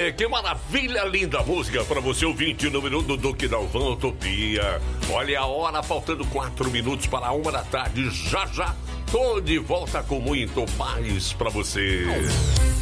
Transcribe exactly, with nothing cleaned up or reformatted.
Aê, que maravilha, linda música pra você, ouvinte, número do Duque Dalvão, Utopia. Olha a hora, faltando quatro minutos para a uma da tarde. Já, já, tô de volta com muito mais pra você.